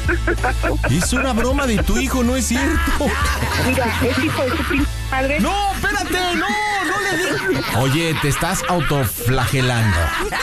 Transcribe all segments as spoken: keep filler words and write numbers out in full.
Es una broma de tu hijo, no es cierto. Mira, es hijo de su pinche madre. No, espérate, no, no le digas. Oye, te estás autoflagelando.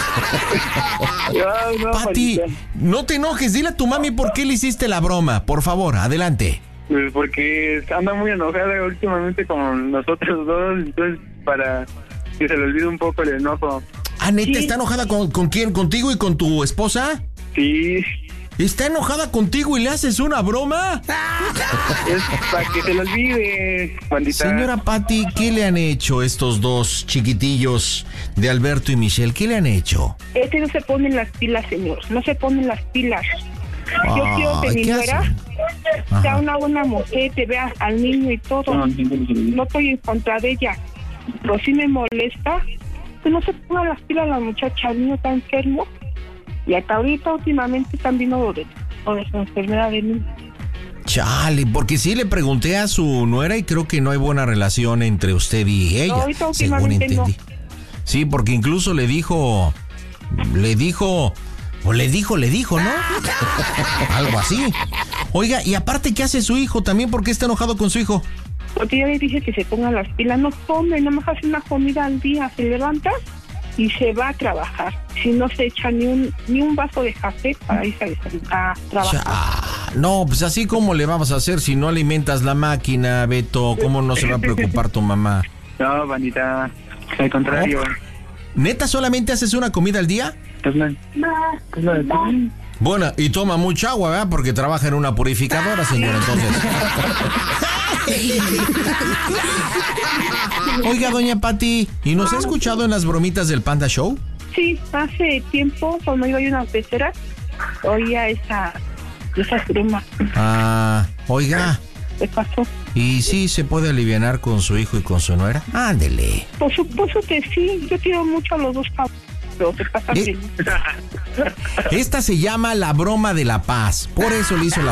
No, no, Pati, Juanita. no te enojes, dile a tu mami por qué le hiciste la broma. Por favor, adelante. Pues porque anda muy enojada últimamente con nosotros dos, entonces para que se le olvide un poco el enojo. Ah, ¿neta Sí. está enojada con, con quién? ¿Contigo y con tu esposa? Sí, ¿Está enojada contigo y le haces una broma? es para que se le olvide, Juanita. Señora Pati, ¿qué le han hecho estos dos chiquitillos de Alberto y Michelle? ¿Qué le han hecho? Este no se ponen las pilas, señor. No se ponen las pilas. Yo Ay, quiero que mi ¿qué nuera hacen? sea Ajá. una buena mujer, te vea al niño y todo. No estoy en contra de ella. Pero sí me molesta que no se ponga las pilas la muchacha. El niño está enfermo. Y hasta ahorita, últimamente, también lo de, lo de su enfermedad de niño. Chale, porque sí le pregunté a su nuera y creo que no hay buena relación entre usted y ella, No, ahorita según últimamente entendí. no. Sí, porque incluso le dijo, le dijo, o le dijo, le dijo, ¿no? Algo así. Oiga, y aparte, ¿qué hace su hijo? ¿También por qué está enojado con su hijo? Porque ya le dije que se pongan las pilas. No come, nada más hace una comida al día. Se levanta y se va a trabajar. Si no se echa ni un ni un vaso de café para irse a, a trabajar. Cha- no, pues así como le vamos a hacer si no alimentas la máquina, Beto. ¿Cómo no se va a preocupar tu mamá? No, Juanita, al contrario. ¿Neta solamente haces una comida al día? Es la- es la de ti. Bueno, y toma mucha agua, ¿verdad? Porque trabaja en una purificadora, señor, entonces. Oiga, doña Pati, ¿y nos ha escuchado en las bromitas del Panda Show? Sí, hace tiempo, cuando iba a una pecera, oía esa, esa broma. Ah, oiga, ¿Qué pasó? ¿y sí se puede alivianar con su hijo y con su nuera? Ándele. Por supuesto que sí. Yo quiero mucho a los dos cabros, pero se pasa ¿Eh? bien. Esta se llama la broma de la paz, por eso le hizo la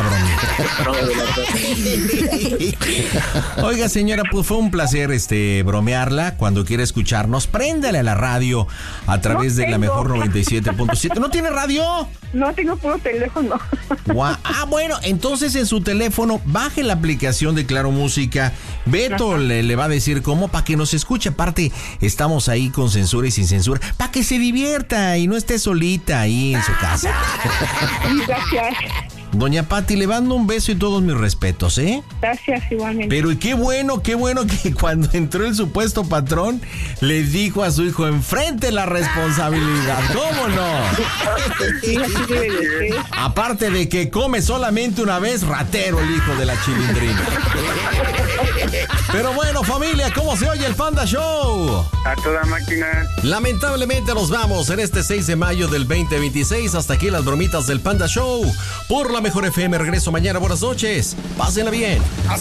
bromita. Oiga, señora, pues fue un placer este bromearla. Cuando quiera escucharnos, préndale a la radio a través No de la tengo. mejor noventa y siete punto siete. ¿No tiene radio? No tengo puro teléfono. Gua- Ah, bueno, entonces en su teléfono baje la aplicación de Claro Música. Beto le, le va a decir cómo para que nos escuche. Aparte, estamos ahí con censura y sin censura, para que se divierta y no esté solita ahí en su casa. Gracias. Doña Pati, le mando un beso y todos mis respetos, ¿eh? Gracias igualmente. Pero y qué bueno, qué bueno que cuando entró el supuesto patrón, le dijo a su hijo, enfrente la responsabilidad. ¿Cómo no? Sí, así debe de ser. Aparte de que come solamente una vez, ratero el hijo de la chilindrina. Pero bueno, familia, ¿cómo se oye el Panda Show? A toda máquina. Lamentablemente nos vamos en este seis de mayo del veinte veintiséis. Hasta aquí las bromitas del Panda Show. Por la mejor F M, regreso mañana. Buenas noches. Pásenla bien.